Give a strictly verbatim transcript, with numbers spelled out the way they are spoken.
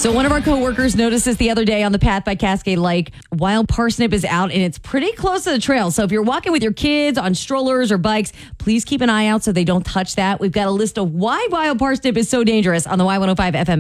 So one of our coworkers noticed this the other day on the path by Cascade Lake. Wild parsnip is out and it's pretty close to the trail. So if you're walking with your kids on strollers or bikes, please keep an eye out so they don't touch that. We've got a list of why wild parsnip is so dangerous on the Y one oh five F M